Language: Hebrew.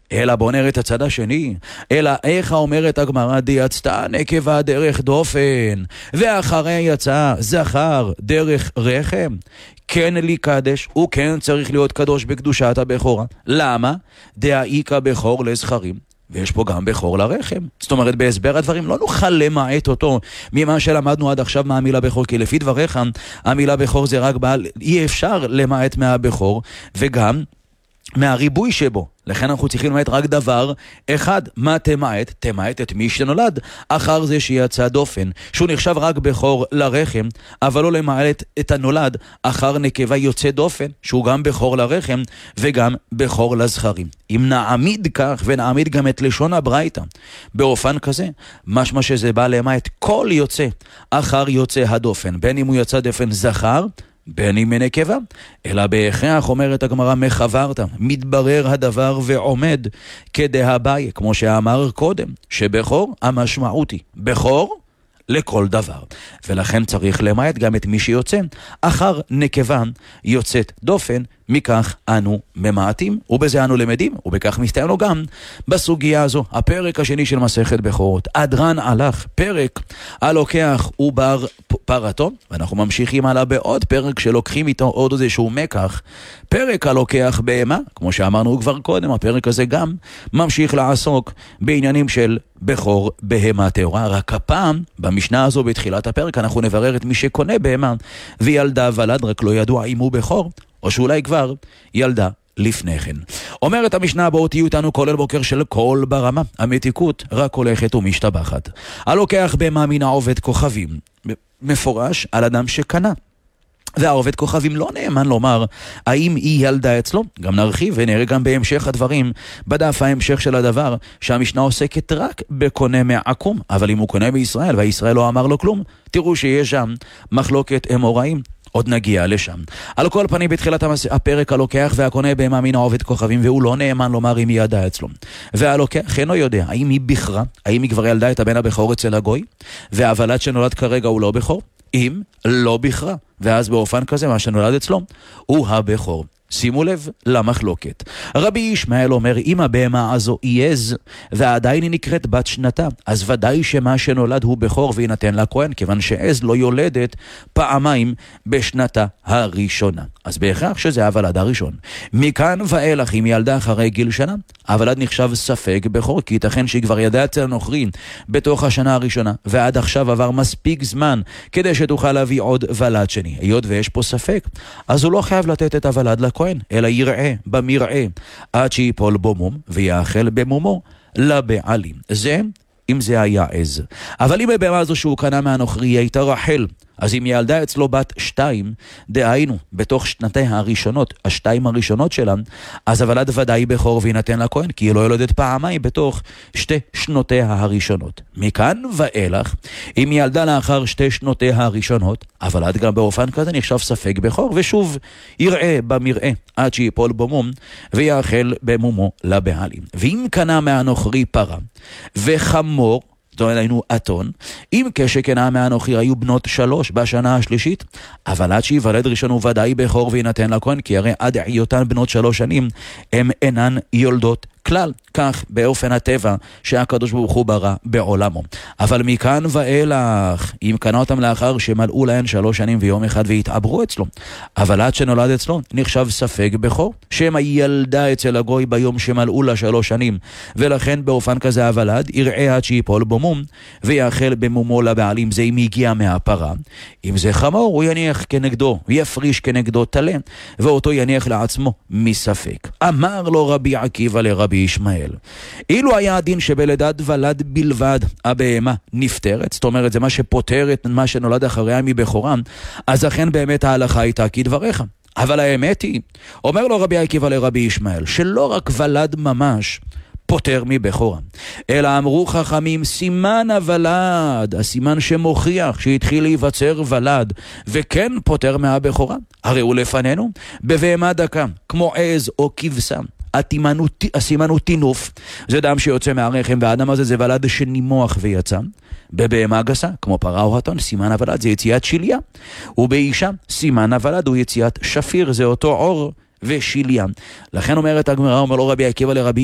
אלא בוא נראה את הצד השני. אלא איך אומרת הגמרא, יצתה נקבה דרך דופן, ואחריה יצא זכר דרך רחם. כן לי קדש, הוא כן צריך להיות קדוש בקדושת הבכורה. למה? דאיקה בכור לזכרים, ויש פה גם בכור לרחם. זאת אומרת, בהסבר הדברים לא נוכל למעט אותו ממה שלמדנו עד עכשיו מהמילה בכור, כי לפי דבריך המילה בכור זה רק בעל, אי אפשר למעט מהבכור וגם מהריבוי שבו. לכן אנחנו צריכים למעט רק דבר אחד. מה תמעט? תמעט את מי שנולד אחר זה שיצא דופן, שהוא נחשב רק בכור לרחם, אבל לא למעט את הנולד אחר נקבה יוצא דופן, שהוא גם בכור לרחם וגם בכור לזכרים. אם נעמיד כך ונעמיד גם את לשון הברייתא באופן כזה, משמע שזה בא למעט כל יוצא אחר יוצא הדופן, בין אם הוא יצא דופן זכר בין אם מנקבה, אלא בהכרח אומרת הגמרא מחברת, מתברר הדבר ועומד כדהבאי, כמו שאמר קודם, שבכור המשמעות היא בכור לכל דבר, ולכן צריך למעט גם את מי שיוצא אחר נקבה יוצאת דופן. מכך אנו ממעטים, ובזה אנו למדים, ובכך מסתיים לו גם בסוגיה הזו הפרק השני של מסכת בכורות. אדרן הלך, פרק הלוקח עובר פרתו, ואנחנו ממשיכים הלאה בעוד פרק שלוקחים איתו עוד איזשהו מקח, פרק הלוקח בהמה. כמו שאמרנו כבר קודם, הפרק הזה גם ממשיך לעסוק בעניינים של בכור בהמה טהורה, רק הפעם במשנה הזו בתחילת הפרק אנחנו נברר את מי שקונה בהמה וילדה ולד, רק לא ידוע אם הוא בכור או שאולי כבר ילדה לפני כן. אומרת המשנה, בואו תהיו איתנו כולל בוקר של כל ברמה, המתיקות רק הולכת ומשתבחת. הלוקח בהמה מן העובד כוכבים, מפורש על אדם שקנה, והעובד כוכבים לא נאמן לומר האם היא ילדה אצלו. גם נרחיב ונראה גם בהמשך הדברים בדף ההמשך של הדבר שהמשנה עוסקת רק בקונה מעקום, אבל אם הוא קונה בישראל והישראל לא אמר לו כלום, תראו שיש שם מחלוקת אמוראים, עוד נגיע לשם. על כל פנים בתחילת הפרק הלוקח והקונה בהמה מן העובד כוכבים, והוא לא נאמן לומר אם היא ילדה אצלו, והלוקח אינו יודע האם היא בכרה, האם היא כבר ילדה את הבן הבכור אצל הגוי, והוולד שנולד כרגע הוא לא בכור, אם לא בכרה, ואז באופן כזה מה שנולד אצלו הוא הבכור. שימו לב למחלוקת. רבי ישמעאל אומר, אם הבהמה הזו יז ועדיין היא נקראת בת שנתה, אז ודאי שמה שנולד הוא בכור וינתן לכהן, כיוון שעז לא יולדת פעמיים בשנתה הראשונה, אז בהכרח שזה הוולד הראשון. מכאן ואילך אם ילדה אחרי גיל שנה, הוולד נחשב ספק בכור, כי ייתכן שהיא כבר ידעה אצל הנוכרי בתוך השנה הראשונה, ועד עכשיו עבר מספיק זמן כדי שתוכל להביא עוד ולד שני. היות ויש פה ספק, אז הוא לא חייב לתת את הוולד לכהן, אלא יראה במראה עד שיפול בו מום ויאכל במומו לבעלים. זה אם זה היה עז. אבל אם הבהמה הזו שהוא קנה מהנוכרי הייתה רחל, אז אם ילדה אצלו בת 2, דהיינו בתוך שנתיה הראשונות, השתיים הראשונות שלה, אז הוולד ודאי בכור וינתן לכהן, כי היא לא יולדת פעמיים בתוך 2 שנותיה הראשונות. מכאן ואילך, אם ילדה לאחר 2 שנותיה הראשונות, הוולד גם באופן כזה נחשב ספק בכור, ושוב יראה במראה עד שיפול בו מום ויאכל במומו לבעלים. ואם קנה מהנוכרי פרה וחמור, זאת אומרת היינו אתון, אם כשקנה מהנוכרי היו בנות 3 בשנה השלישית, אבל עד שיוולד ראשון הוא ודאי בכור וינתן לכהן, כי הרי עד היותן בנות 3 שנים הם אינן יולדות כלל, כך באופן הטבע שהקדוש ברוך הוא ברא בעולמו. אבל מכאן ואילך, אם קנה אותם לאחר שמלאו להן 3 שנים ויום אחד והתעברו אצלו, אבל עד שנולד אצלו נחשב ספק בכור, שמה ילדה אצל הגוי ביום שמלאו לה 3 שנים, ולכן באופן כזה הוולד יראה עד שיפול בו מום ויאכל במומו לבעלים. זה אם הגיע מהפרה. אם זה חמור הוא יניח כנגדו, יפריש כנגדו תלה, ואותו יניח לעצמו מספק. אמר לו רבי עקיבא לרבי ישמעאל, אילו היה הדין שבלידת ולד בלבד הבהמה נפטרת, זאת אומרת זה מה שפותר את מה שנולד אחריה מבכורה, אז אכן באמת ההלכה הייתה כדבריך. אבל האמת היא, אומר לו רבי עקיבא לרבי ישמעאל, שלא רק ולד ממש פותר מבכורה, אלא אמרו חכמים סימן הוולד, הסימן שמוכיח שהתחיל להיווצר ולד וכן פותר מהבכורה, הרי הוא לפנינו בבהמה דקה כמו עז או כבשה. הסימן הוא טינוף, זה דם שיוצא מהרחם, והאדם הזה זה ולד שנימוח ויצא. בבהמה גסה, כמו פרה או אתון, סימן הוולד זה יציאת שליה, ובאישה סימן הוולד הוא יציאת שפיר, זה אותו עור ושיליה. לכן אומרת הגמרא, אומר לו רבי עקיבא לרבי